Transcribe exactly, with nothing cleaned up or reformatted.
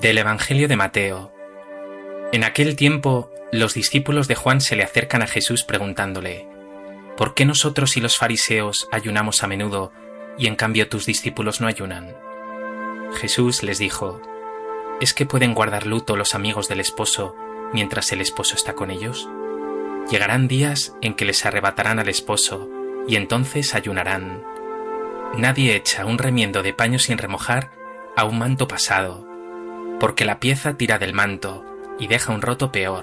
Del Evangelio de Mateo. En aquel tiempo, los discípulos de Juan se le acercan a Jesús preguntándole: ¿por qué nosotros y los fariseos ayunamos a menudo y en cambio tus discípulos no ayunan? Jesús les dijo: ¿es que pueden guardar luto los amigos del esposo mientras el esposo está con ellos? Llegarán días en que les arrebatarán al esposo y entonces ayunarán. Nadie echa un remiendo de paño sin remojar a un manto pasado, porque la pieza tira del manto y deja un roto peor.